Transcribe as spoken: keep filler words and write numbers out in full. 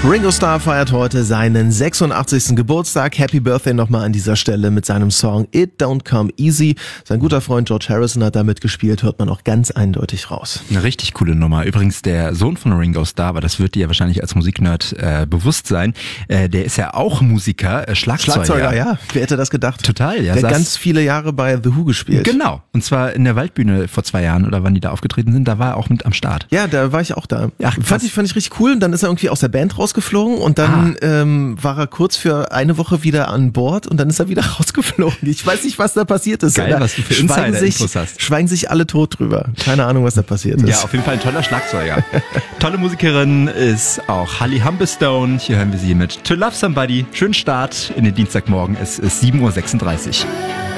Ringo Starr feiert heute seinen sechsundachtzigsten Geburtstag. Happy Birthday nochmal an dieser Stelle mit seinem Song It Don't Come Easy. Sein guter Freund George Harrison hat da mitgespielt, hört man auch ganz eindeutig raus. Eine richtig coole Nummer. Übrigens der Sohn von Ringo Starr, aber das wird dir ja wahrscheinlich als Musiknerd äh, bewusst sein, äh, der ist ja auch Musiker, äh, Schlagzeuger. Schlagzeuger, ja. Wer hätte das gedacht? Total, ja. Der hat ganz viele Jahre bei The Who gespielt. Genau. Und zwar in der Waldbühne vor zwei Jahren oder wann die da aufgetreten sind, da war er auch mit am Start. Ja, da war ich auch da. Ach, fand ich, fand ich richtig cool. Und dann ist er irgendwie aus der Band rausgeflogen und dann ah. ähm, war er kurz für eine Woche wieder an Bord und dann ist er wieder rausgeflogen. Ich weiß nicht, was da passiert ist. Geil, was du für Insider-Infos hast. Schweigen sich alle tot drüber. Keine Ahnung, was da passiert ist. Ja, auf jeden Fall ein toller Schlagzeuger. Tolle Musikerin ist auch Holly Humberstone. Hier hören wir sie mit To Love Somebody. Schönen Start in den Dienstagmorgen. Es ist sieben Uhr sechsunddreißig.